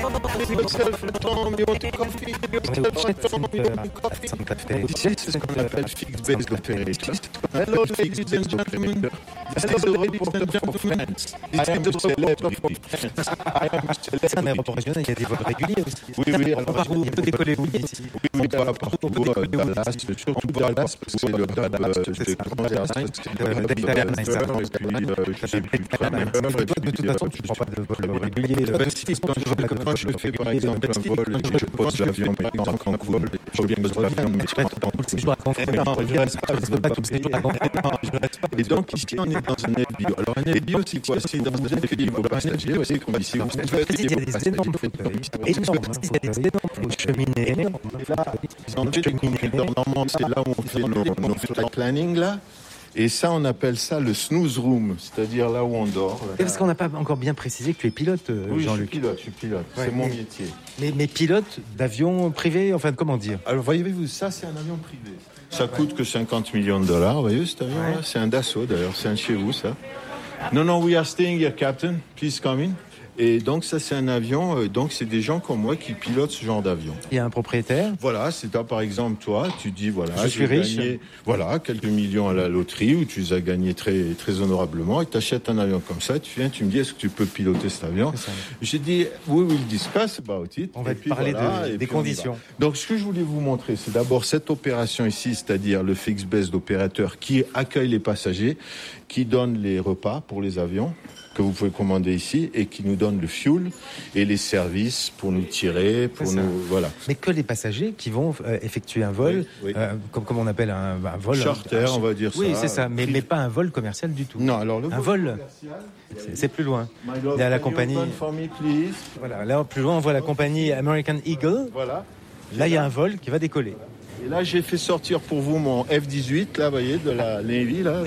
yourself at home, you want a coffee, Santa Fe. This is ce qu'on appelle fixed-based operation. Hello, ladies and gentlemen. Hello, ladies and gentlemen. I am the celebrity. C'est un aéroport régional, il y a des vols réguliers aussi. Oui, On part où il peut décoller où ici. Oui, pas partout, Dallas, surtout Dallas, parce que c'est le hub de Grand Airlines, De toute façon, tu ne prends pas de vol régulier. Quand je fais par exemple un vol, je pose l'avion par exemple en vol, je viens de l'avion, mais et donc ici on est dans un LBO. Alors un LBO c'est quoi? C'est dans un LBO passager, c'est comme ici. Il y a des énormes cheminées. Normalement c'est là où on fait nos flight planning là. Et ça, on appelle ça le snooze room, c'est-à-dire là où on dort. Et parce qu'on n'a pas encore bien précisé que tu es pilote, oui, Jean-Luc. Je suis pilote. Ouais, c'est mon métier. Mais pilote d'avion privé, enfin, comment dire? Alors, voyez-vous, ça, c'est un avion privé. Ça coûte que 50 millions de dollars, vous voyez, cet avion-là. Ouais. C'est un Dassault, d'ailleurs. C'est un chez vous, ça. Non, we are staying here, Captain. Please come in. Et donc ça c'est un avion, donc c'est des gens comme moi qui pilotent ce genre d'avion. Il y a un propriétaire. Voilà, c'est toi par exemple toi, tu dis voilà, je suis riche. Gagné, voilà, quelques millions à la loterie où tu les as gagnés très très honorablement et tu achètes un avion comme ça, tu viens, tu me dis est-ce que tu peux piloter cet avion? J'ai dit we will discuss about it. On va parler des conditions. Donc ce que je voulais vous montrer, c'est d'abord cette opération ici, c'est-à-dire le fixed-base d'opérateur qui accueille les passagers, qui donne les repas pour les avions que vous pouvez commander ici et qui nous donne le fuel et les services pour nous tirer, pour nous voilà. Mais que les passagers qui vont effectuer un vol, oui. Comme on appelle un vol charter, on va dire ça. Oui, c'est ça, mais pas un vol commercial du tout. Non, alors le vol c'est plus loin. Il y a la compagnie. Voilà, là plus loin on voit la compagnie American Eagle. Voilà. Là il y a un vol qui va décoller. Et là, j'ai fait sortir pour vous mon F-18, là, vous voyez, de la Navy, là.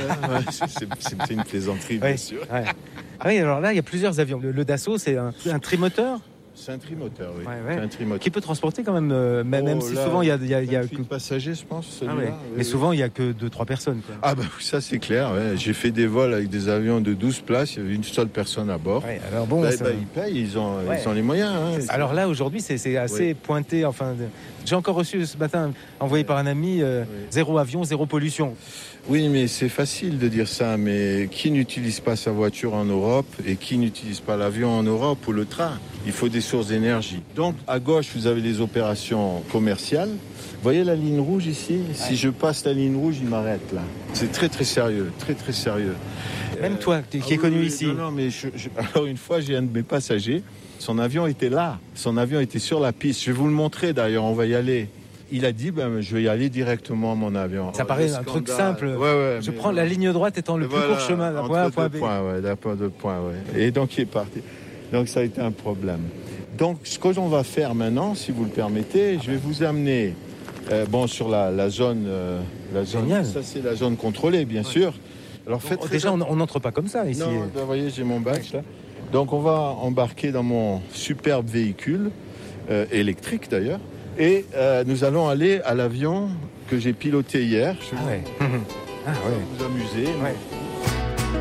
C'est une plaisanterie, bien sûr. Ouais. Ah oui, alors là, il y a plusieurs avions. Le Dassault, c'est un trimoteur. C'est un trimoteur, oui. Ouais. C'est un trimoteur. Qui peut transporter quand même, même si là, souvent il y a que de passagers, je pense. Ouais. Mais souvent il y a que 2-3 personnes. Quoi. Ah bah ça c'est clair. Ouais. J'ai fait des vols avec des avions de 12 places. Il y avait une seule personne à bord. Ouais, alors bon, ils payent, ils ont les moyens. Hein. Alors là aujourd'hui c'est assez pointé. Enfin, j'ai encore reçu ce matin, envoyé par un ami, 0 avion, 0 pollution. Oui, mais c'est facile de dire ça, mais qui n'utilise pas sa voiture en Europe et qui n'utilise pas l'avion en Europe ou le train? Il faut des sources d'énergie. Donc, à gauche, vous avez les opérations commerciales. Vous voyez la ligne rouge ici? Si je passe la ligne rouge, il m'arrête là. C'est très, très sérieux, très, très sérieux. Même toi, qui est connu ici. Non, mais alors une fois, j'ai un de mes passagers, son avion était là. Son avion était sur la piste. Je vais vous le montrer d'ailleurs, on va y aller. Il a dit, je vais y aller directement à mon avion. Ça paraît un truc simple. Je prends la ligne droite étant le plus court chemin d'un point à point B. D'un point de point, Et donc, il est parti. Donc, ça a été un problème. Donc, ce que l'on va faire maintenant, si vous le permettez, je vais vous amener sur la zone. Génial. Ça, c'est la zone contrôlée, bien sûr. Alors, déjà, on n'entre pas comme ça ici. Non, vous voyez, j'ai mon badge là. Donc, on va embarquer dans mon superbe véhicule, électrique d'ailleurs. Et nous allons aller à l'avion que j'ai piloté hier. Je vais vous amuser. Ouais.